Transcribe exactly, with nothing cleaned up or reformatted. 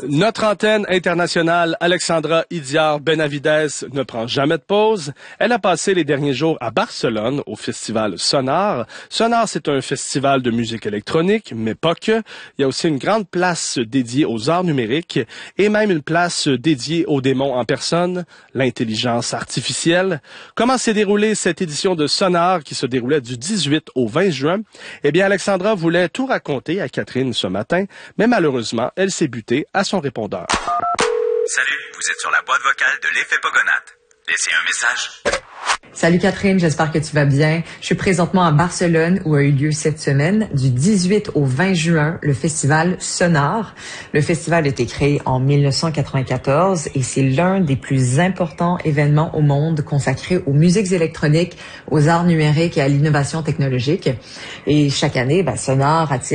Notre antenne internationale, Alexandra Idiar Benavides, ne prend jamais de pause. Elle a passé les derniers jours à Barcelone, au festival Sonar. Sonar, c'est un festival de musique électronique, mais pas que. Il y a aussi une grande place dédiée aux arts numériques et même une place dédiée aux démons en personne, l'intelligence artificielle. Comment s'est déroulée cette édition de Sonar qui se déroulait du dix-huit au vingt juin? Eh bien, Alexandra voulait tout raconter à Catherine ce matin, mais malheureusement, elle s'est butée à son répondeur. Salut, vous êtes sur la boîte vocale de l'effet Pogonat. Laissez un message. Salut Catherine, j'espère que tu vas bien. Je suis présentement à Barcelone où a eu lieu cette semaine, du dix-huit au vingt juin, le festival Sonar. Le festival a été créé en mille neuf cent quatre-vingt-quatorze et c'est l'un des plus importants événements au monde consacrés aux musiques électroniques, aux arts numériques et à l'innovation technologique. Et chaque année, ben, Sonar attire